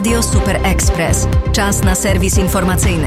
Radio Super Express. Czas na serwis informacyjny.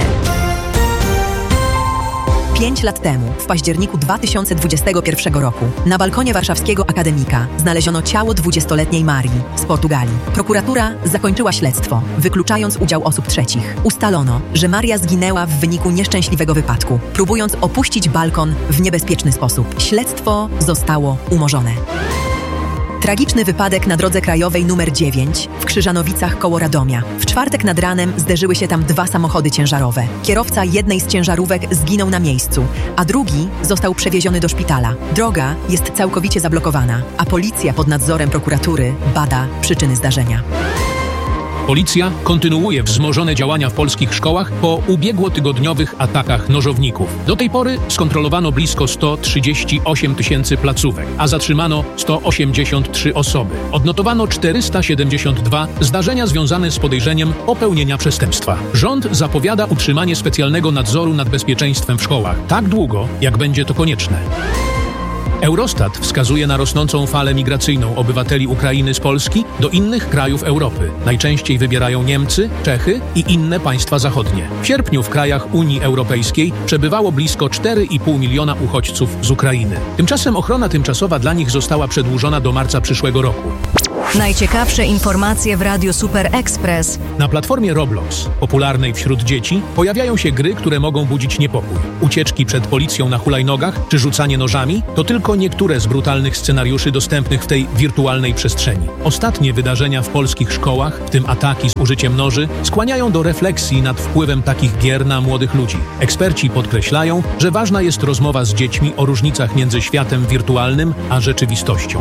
5 lat temu, w październiku 2021 roku, na balkonie warszawskiego akademika znaleziono ciało 20-letniej Marii z Portugalii. Prokuratura zakończyła śledztwo, wykluczając udział osób trzecich. Ustalono, że Maria zginęła w wyniku nieszczęśliwego wypadku, próbując opuścić balkon w niebezpieczny sposób. Śledztwo zostało umorzone. Tragiczny wypadek na drodze krajowej nr 9 w Krzyżanowicach koło Radomia. W czwartek nad ranem zderzyły się tam 2 samochody ciężarowe. Kierowca jednej z ciężarówek zginął na miejscu, a drugi został przewieziony do szpitala. Droga jest całkowicie zablokowana, a policja pod nadzorem prokuratury bada przyczyny zdarzenia. Policja kontynuuje wzmożone działania w polskich szkołach po ubiegłotygodniowych atakach nożowników. Do tej pory skontrolowano blisko 138 tysięcy placówek, a zatrzymano 183 osoby. Odnotowano 472 zdarzenia związane z podejrzeniem popełnienia przestępstwa. Rząd zapowiada utrzymanie specjalnego nadzoru nad bezpieczeństwem w szkołach tak długo, jak będzie to konieczne. Eurostat wskazuje na rosnącą falę migracyjną obywateli Ukrainy z Polski do innych krajów Europy. Najczęściej wybierają Niemcy, Czechy i inne państwa zachodnie. W sierpniu w krajach Unii Europejskiej przebywało blisko 4,5 miliona uchodźców z Ukrainy. Tymczasem ochrona tymczasowa dla nich została przedłużona do marca przyszłego roku. Najciekawsze informacje w Radiu Super Express. Na platformie Roblox, popularnej wśród dzieci, pojawiają się gry, które mogą budzić niepokój. Ucieczki przed policją na hulajnogach czy rzucanie nożami to tylko niektóre z brutalnych scenariuszy dostępnych w tej wirtualnej przestrzeni. Ostatnie wydarzenia w polskich szkołach, w tym ataki z użyciem noży, skłaniają do refleksji nad wpływem takich gier na młodych ludzi. Eksperci podkreślają, że ważna jest rozmowa z dziećmi o różnicach między światem wirtualnym a rzeczywistością.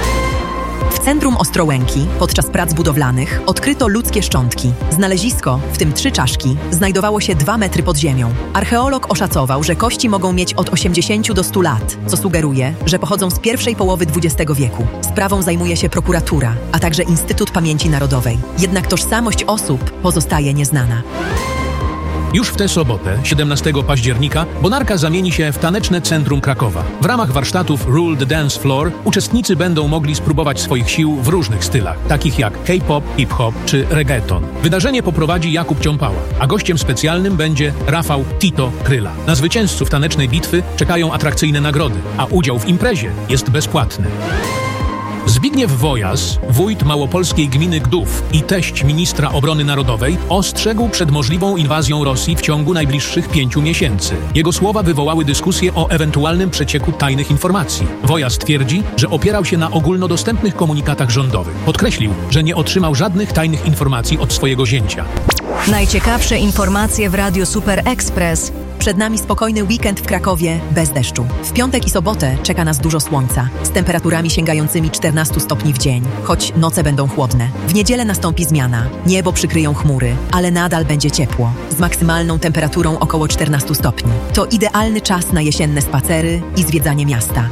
W centrum Ostrołęki, podczas prac budowlanych, odkryto ludzkie szczątki. Znalezisko, w tym 3 czaszki, znajdowało się 2 metry pod ziemią. Archeolog oszacował, że kości mogą mieć od 80 do 100 lat, co sugeruje, że pochodzą z pierwszej połowy XX wieku. Sprawą zajmuje się prokuratura, a także Instytut Pamięci Narodowej. Jednak tożsamość osób pozostaje nieznana. Już w tę sobotę, 17 października, Bonarka zamieni się w taneczne centrum Krakowa. W ramach warsztatów Rule the Dance Floor uczestnicy będą mogli spróbować swoich sił w różnych stylach, takich jak K-pop, hip-hop czy reggaeton. Wydarzenie poprowadzi Jakub Ciąpała, a gościem specjalnym będzie Rafał Tito Kryla. Na zwycięzców tanecznej bitwy czekają atrakcyjne nagrody, a udział w imprezie jest bezpłatny. Zbigniew Wojas, wójt małopolskiej gminy Gdów i teść ministra obrony narodowej, ostrzegł przed możliwą inwazją Rosji w ciągu najbliższych 5 miesięcy. Jego słowa wywołały dyskusję o ewentualnym przecieku tajnych informacji. Wojas twierdzi, że opierał się na ogólnodostępnych komunikatach rządowych. Podkreślił, że nie otrzymał żadnych tajnych informacji od swojego zięcia. Najciekawsze informacje w Radiu Super Express. Przed nami spokojny weekend w Krakowie bez deszczu. W piątek i sobotę czeka nas dużo słońca, z temperaturami sięgającymi 14 stopni w dzień, choć noce będą chłodne. W niedzielę nastąpi zmiana. Niebo przykryją chmury, ale nadal będzie ciepło, z maksymalną temperaturą około 14 stopni. To idealny czas na jesienne spacery i zwiedzanie miasta.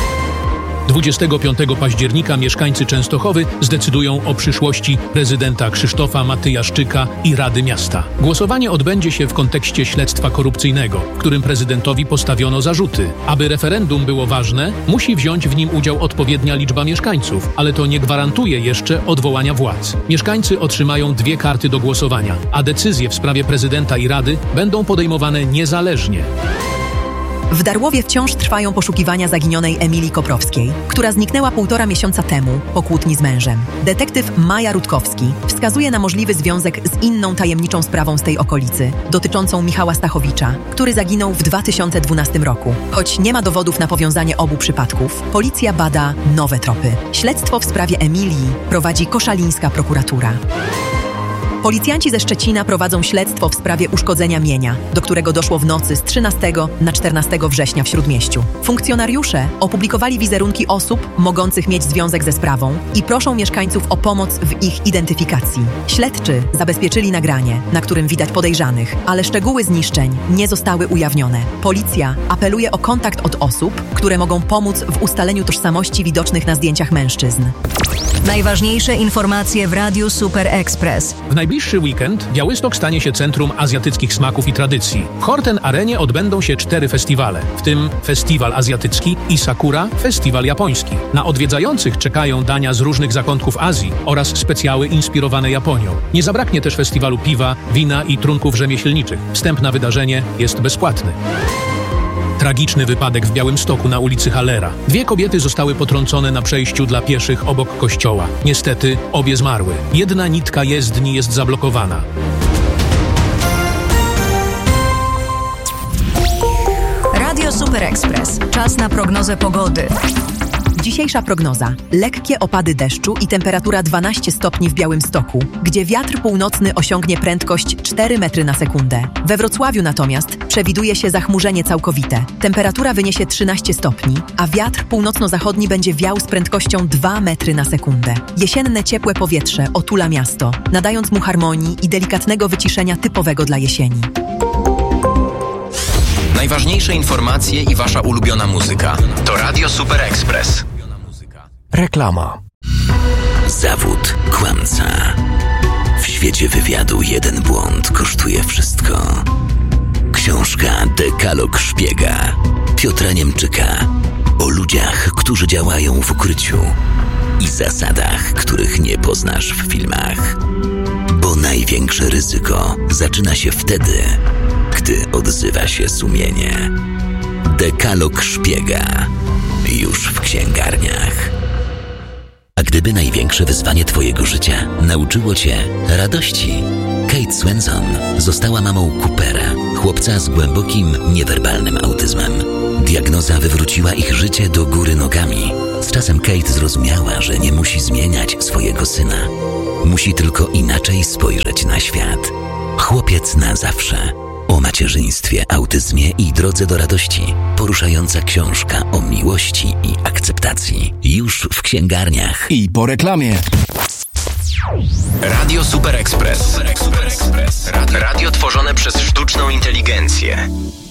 25 października mieszkańcy Częstochowy zdecydują o przyszłości prezydenta Krzysztofa Matyjaszczyka i Rady Miasta. Głosowanie odbędzie się w kontekście śledztwa korupcyjnego, w którym prezydentowi postawiono zarzuty. Aby referendum było ważne, musi wziąć w nim udział odpowiednia liczba mieszkańców, ale to nie gwarantuje jeszcze odwołania władz. Mieszkańcy otrzymają 2 karty do głosowania, a decyzje w sprawie prezydenta i Rady będą podejmowane niezależnie. W Darłowie wciąż trwają poszukiwania zaginionej Emilii Koprowskiej, która zniknęła 1,5 miesiąca temu po kłótni z mężem. Detektyw Maja Rutkowski wskazuje na możliwy związek z inną tajemniczą sprawą z tej okolicy, dotyczącą Michała Stachowicza, który zaginął w 2012 roku. Choć nie ma dowodów na powiązanie obu przypadków, policja bada nowe tropy. Śledztwo w sprawie Emilii prowadzi koszalińska prokuratura. Policjanci ze Szczecina prowadzą śledztwo w sprawie uszkodzenia mienia, do którego doszło w nocy z 13 na 14 września w Śródmieściu. Funkcjonariusze opublikowali wizerunki osób mogących mieć związek ze sprawą i proszą mieszkańców o pomoc w ich identyfikacji. Śledczy zabezpieczyli nagranie, na którym widać podejrzanych, ale szczegóły zniszczeń nie zostały ujawnione. Policja apeluje o kontakt od osób, które mogą pomóc w ustaleniu tożsamości widocznych na zdjęciach mężczyzn. Najważniejsze informacje w Radiu Super Express. W najbliższym najbliższy weekend Białystok stanie się centrum azjatyckich smaków i tradycji. W Horten Arenie odbędą się 4 festiwale, w tym Festiwal Azjatycki i Sakura Festiwal Japoński. Na odwiedzających czekają dania z różnych zakątków Azji oraz specjały inspirowane Japonią. Nie zabraknie też festiwalu piwa, wina i trunków rzemieślniczych. Wstęp na wydarzenie jest bezpłatny. Tragiczny wypadek w Białymstoku na ulicy Hallera. 2 kobiety zostały potrącone na przejściu dla pieszych obok kościoła. Niestety obie zmarły. Jedna nitka jezdni jest zablokowana. Radio Super Express. Czas na prognozę pogody. Dzisiejsza prognoza. Lekkie opady deszczu i temperatura 12 stopni w Białymstoku, gdzie wiatr północny osiągnie prędkość 4 metry na sekundę. We Wrocławiu natomiast przewiduje się zachmurzenie całkowite. Temperatura wyniesie 13 stopni, a wiatr północno-zachodni będzie wiał z prędkością 2 metry na sekundę. Jesienne ciepłe powietrze otula miasto, nadając mu harmonii i delikatnego wyciszenia typowego dla jesieni. Najważniejsze informacje i wasza ulubiona muzyka to Radio Super Express. Reklama. Zawód kłamca. W świecie wywiadu jeden błąd kosztuje wszystko. Książka Dekalog Szpiega Piotra Niemczyka o ludziach, którzy działają w ukryciu i zasadach, których nie poznasz w filmach. Bo największe ryzyko zaczyna się wtedy, gdy odzywa się sumienie. Dekalog Szpiega już w księgarniach. A gdyby największe wyzwanie twojego życia nauczyło cię radości? Kate Swenson została mamą Coopera, chłopca z głębokim, niewerbalnym autyzmem. Diagnoza wywróciła ich życie do góry nogami. Z czasem Kate zrozumiała, że nie musi zmieniać swojego syna. Musi tylko inaczej spojrzeć na świat. Chłopiec na zawsze. O macierzyństwie, autyzmie i drodze do radości. Poruszająca książka o miłości i akceptacji. Już w księgarniach. I po reklamie. Radio Super Express. Radio tworzone przez sztuczną inteligencję.